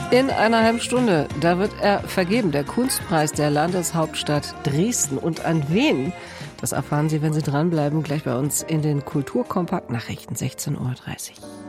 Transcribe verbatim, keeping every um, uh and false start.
In einer halben Stunde, da wird er vergeben, der Kunstpreis der Landeshauptstadt Dresden. Und an wen? Das erfahren Sie, wenn Sie dranbleiben, gleich bei uns in den Kulturkompakt-Nachrichten sechzehn Uhr dreißig.